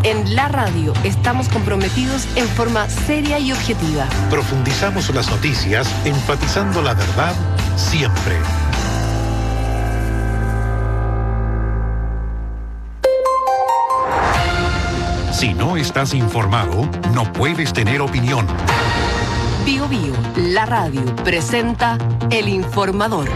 En la radio estamos comprometidos en forma seria y objetiva. Profundizamos las noticias, enfatizando la verdad siempre. Si no estás informado, no puedes tener opinión. Bío Bío, la radio, presenta El Informador.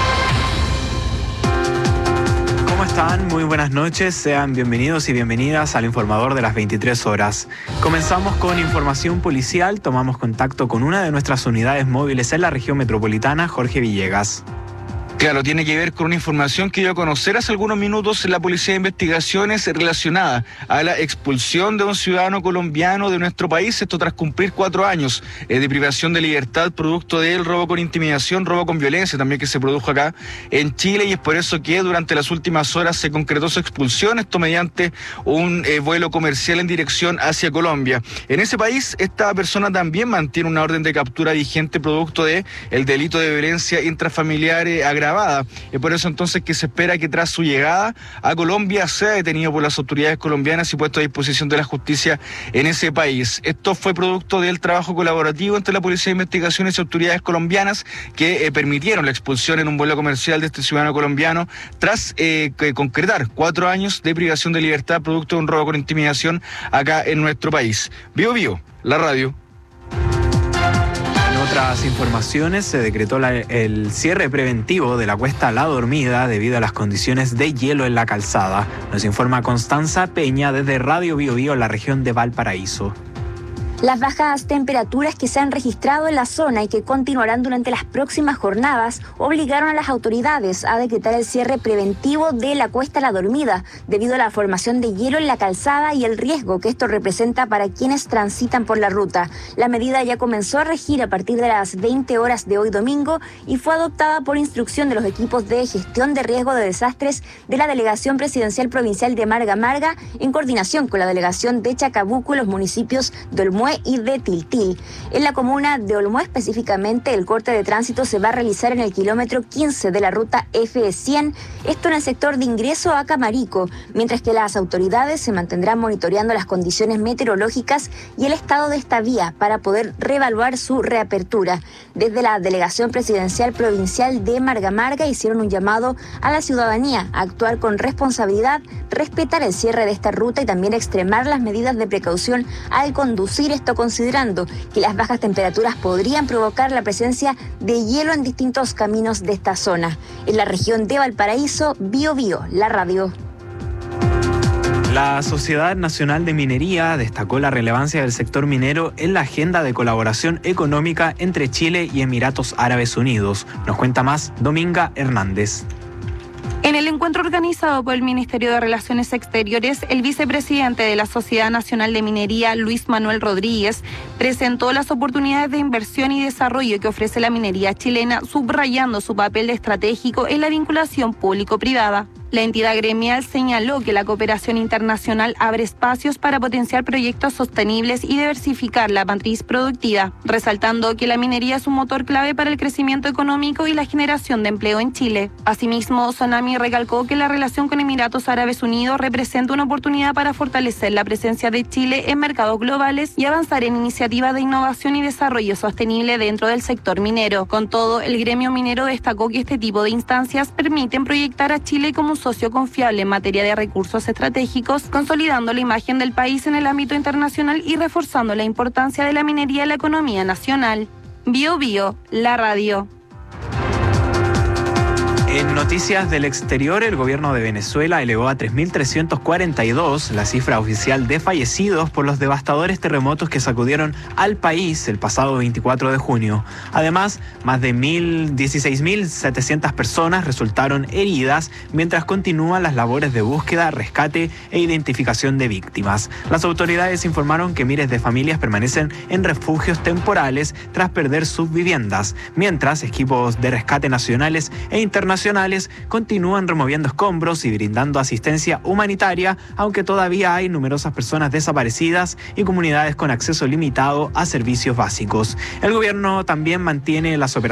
¿Cómo están? Muy buenas noches. Sean bienvenidos y bienvenidas al Informador de las 23 horas. Comenzamos con información policial. Tomamos contacto con una de nuestras unidades móviles en la región metropolitana, Jorge Villegas. Claro, tiene que ver con una información que dio a conocer hace algunos minutos la Policía de Investigaciones relacionada a la expulsión de un ciudadano colombiano de nuestro país, esto tras cumplir 4 años de privación de libertad producto del robo con intimidación, robo con violencia también que se produjo acá en Chile, y es por eso que durante las últimas horas se concretó su expulsión, esto mediante un vuelo comercial en dirección hacia Colombia. En ese país, esta persona también mantiene una orden de captura vigente producto de el delito de violencia intrafamiliar agravada. Es por eso entonces que se espera que tras su llegada a Colombia sea detenido por las autoridades colombianas y puesto a disposición de la justicia en ese país. Esto fue producto del trabajo colaborativo entre la Policía de Investigaciones y autoridades colombianas que permitieron la expulsión en un vuelo comercial de este ciudadano colombiano tras concretar 4 años de privación de libertad producto de un robo con intimidación acá en nuestro país. Bío Bío, la radio. En otras informaciones, se decretó el cierre preventivo de la Cuesta La Dormida debido a las condiciones de hielo en la calzada. Nos informa Constanza Peña desde Radio Bío Bío en la región de Valparaíso. Las bajas temperaturas que se han registrado en la zona y que continuarán durante las próximas jornadas obligaron a las autoridades a decretar el cierre preventivo de la Cuesta La Dormida debido a la formación de hielo en la calzada y el riesgo que esto representa para quienes transitan por la ruta. La medida ya comenzó a regir a partir de las 20 horas de hoy domingo y fue adoptada por instrucción de los equipos de gestión de riesgo de desastres de la Delegación Presidencial Provincial de Marga Marga en coordinación con la Delegación de Chacabuco y los municipios de Olmué y de Tiltil. En la comuna de Olmué específicamente, el corte de tránsito se va a realizar en el kilómetro 15 de la ruta F100, esto en el sector de ingreso a Camarico, mientras que las autoridades se mantendrán monitoreando las condiciones meteorológicas y el estado de esta vía para poder reevaluar su reapertura. Desde la Delegación Presidencial Provincial de Marga Marga hicieron un llamado a la ciudadanía a actuar con responsabilidad, respetar el cierre de esta ruta y también extremar las medidas de precaución al conducir, esto considerando que las bajas temperaturas podrían provocar la presencia de hielo en distintos caminos de esta zona. En la región de Valparaíso, Bío Bío, la radio. La Sociedad Nacional de Minería destacó la relevancia del sector minero en la agenda de colaboración económica entre Chile y Emiratos Árabes Unidos. Nos cuenta más Dominga Hernández. En el encuentro organizado por el Ministerio de Relaciones Exteriores, el vicepresidente de la Sociedad Nacional de Minería, Luis Manuel Rodríguez, presentó las oportunidades de inversión y desarrollo que ofrece la minería chilena, subrayando su papel estratégico en la vinculación público-privada. La entidad gremial señaló que la cooperación internacional abre espacios para potenciar proyectos sostenibles y diversificar la matriz productiva, resaltando que la minería es un motor clave para el crecimiento económico y la generación de empleo en Chile. Asimismo, Sonami recalcó que la relación con Emiratos Árabes Unidos representa una oportunidad para fortalecer la presencia de Chile en mercados globales y avanzar en iniciativas de innovación y desarrollo sostenible dentro del sector minero. Con todo, el gremio minero destacó que este tipo de instancias permiten proyectar a Chile como un socio confiable en materia de recursos estratégicos, consolidando la imagen del país en el ámbito internacional y reforzando la importancia de la minería en la economía nacional. Bío Bío, la radio. En noticias del exterior, el gobierno de Venezuela elevó a 3.342 la cifra oficial de fallecidos por los devastadores terremotos que sacudieron al país el pasado 24 de junio. Además, más de 16.700 personas resultaron heridas mientras continúan las labores de búsqueda, rescate e identificación de víctimas. Las autoridades informaron que miles de familias permanecen en refugios temporales tras perder sus viviendas, mientras equipos de rescate nacionales e internacionales continúan removiendo escombros y brindando asistencia humanitaria, aunque todavía hay numerosas personas desaparecidas y comunidades con acceso limitado a servicios básicos. El gobierno también mantiene las operaciones